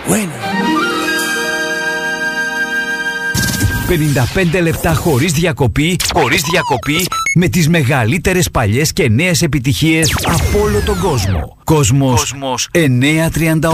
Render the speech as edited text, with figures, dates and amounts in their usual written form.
55 λεπτά χωρίς διακοπή, με τις μεγαλύτερες παλιές και νέες επιτυχίες από όλο τον κόσμο. Κόσμος 938.